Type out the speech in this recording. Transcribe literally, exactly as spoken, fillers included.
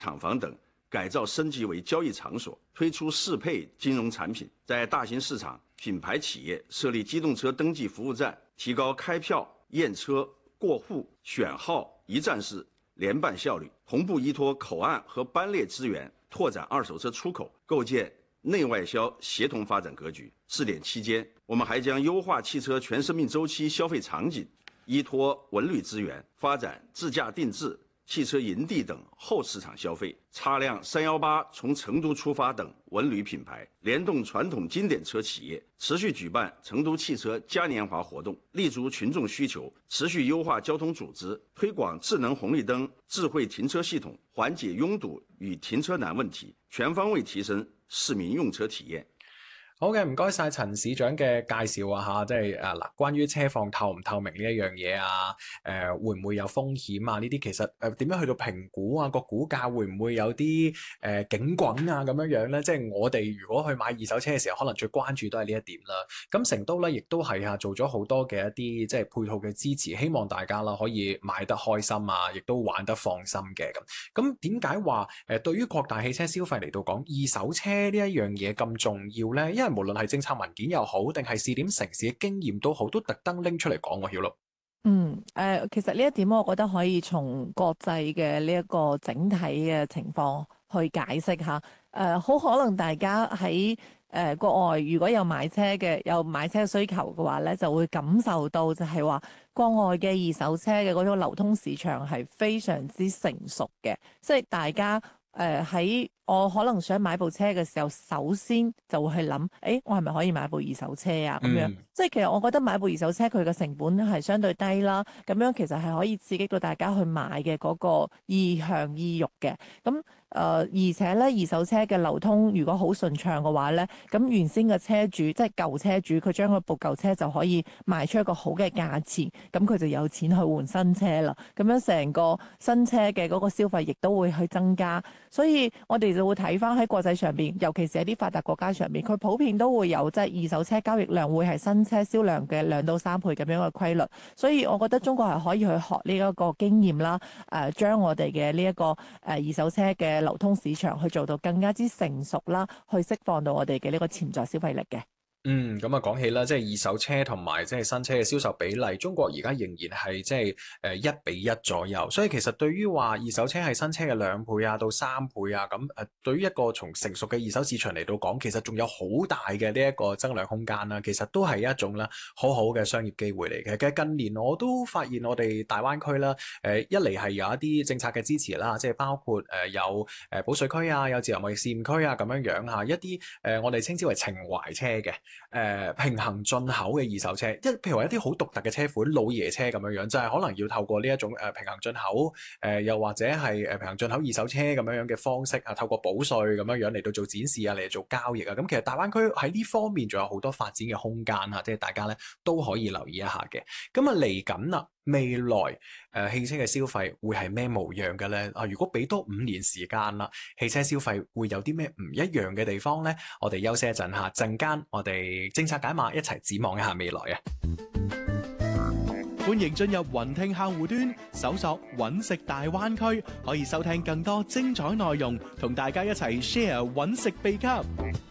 廠房等改造升級为交易场所，推出适配金融产品，在大型市场品牌企业设立机动车登记服务站，提高开票、验车、过户、选号一站式联办效率，同步依托口岸和班列资源，拓展二手车出口，构建内外销协同发展格局。试点期间，我们还将优化汽车全生命周期消费场景，依托文旅资源，发展自驾定制、汽车营地等后市场消费，擦亮三一八从成都出发等文旅品牌，联动传统经典车企业，持续举办成都汽车嘉年华活动，立足群众需求，持续优化交通组织，推广智能红绿灯、智慧停车系統，緩解擁堵與停車難問題，全方位提升市民用車體驗。 好嘅，唔該晒陳市長嘅介紹啊嚇，即係誒嗱，關於車況透唔透明呢一樣嘢啊，誒、呃、會唔會有風險啊？呢啲其實誒點樣去到評估啊？個股價會唔會有啲誒、呃、警滾啊咁樣樣咧？即係我哋如果去買二手車嘅時候，可能最關注都係呢一點啦。咁成都咧，亦都係啊做咗好多嘅一啲即係配套嘅支持，希望大家啦可以買得開心啊，亦都玩得放心嘅咁。咁點解話誒對於擴大汽車消費嚟到講，二手車呢一樣嘢咁重要咧？因為無論係政策文件又好，定係試點城市嘅經驗都好，都特登拎出嚟講喎，曉露。 嗯，誒、呃，其實呢一點我覺得可以從國際嘅呢一個整體嘅情況去解釋下。誒、呃，好可能大家喺誒、呃、國外如果有買車嘅，有買車需求嘅話咧，就會感受到就係話國外嘅二手車嘅嗰種流通市場係非常之成熟嘅，即係大家誒喺、呃我可能想買部車嘅時候，首先就會去諗，誒、欸，我係咪可以買部二手車啊？咁樣，嗯、即係其實我覺得買部二手車佢嘅成本係相對低啦，咁樣其實係可以刺激到大家去買嘅嗰個意向意欲嘅。咁誒、呃，而且咧二手車嘅流通如果好順暢嘅話咧，咁原先嘅車主即係舊車主，佢將嗰部舊車就可以賣出一個好嘅價錢，咁佢就有錢去換新車啦。咁樣成個新車嘅嗰個消費亦都會去增加，所以我哋就會睇翻喺國際上邊，尤其是喺啲發達國家上邊，佢普遍都會有即係二手車交易量會係新車銷量嘅兩到三倍咁樣嘅規律。所以我覺得中國係可以去學呢一個經驗啦，誒、呃，將我哋嘅呢一個誒二手車嘅流通市場去做到更加之成熟啦，去釋放到我哋嘅呢個潛在消費力嘅。 嗯，咁啊講起啦，即係二手車同埋即係新車嘅銷售比例，中國而家仍然係即係誒一比一左右，所以其實對於話二手車係新車嘅兩倍啊到三倍啊，咁誒對於一個從成熟嘅二手市場嚟到講，其實仲有好大嘅呢一個增量空間啦，其實都係一種啦好好嘅商業機會嚟嘅。其實近年我都發現我哋大灣區啦，誒一嚟係有一啲政策嘅支持啦，即係包括誒有誒保稅區啊，有自由貿易試驗區啊咁樣樣吓，一啲誒我哋稱之為情懷車嘅。誒、呃、平衡進口嘅二手車，一譬如話一啲好獨特嘅車款，老爺車咁樣樣，就係、是、可能要透過呢一種誒、呃、平衡進口，誒、呃、又或者係誒平衡進口二手車咁樣樣嘅方式啊，透過保稅咁樣樣嚟到做展示啊，嚟做交易啊，咁其實大灣區喺呢方面仲有好多發展嘅空間啊，即係大家咧都可以留意一下嘅。咁啊嚟緊啦，未來誒、呃、汽車嘅消費會係咩模樣嘅咧？啊，如果俾多五年時間啦，汽車消費會有啲咩唔一樣嘅地方咧？我哋休息一陣下，陣間我哋政策解碼一齊展望一下未來啊！ 歡迎進入雲聽客戶端，搜索揾食大灣區，可以收聽更多精彩內容，同大家一齊 share 揾食秘笈。